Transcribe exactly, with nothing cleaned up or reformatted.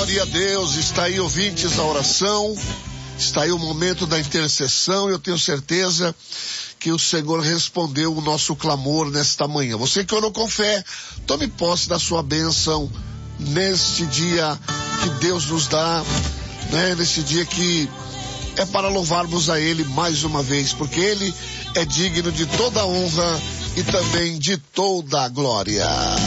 Glória a Deus, está aí, ouvintes, a oração, está aí o momento da intercessão. Eu tenho certeza que o Senhor respondeu o nosso clamor nesta manhã. Você que orou com fé, tome posse da sua bênção neste dia que Deus nos dá, né? Nesse dia que é para louvarmos a Ele mais uma vez, porque Ele é digno de toda a honra e também de toda a glória.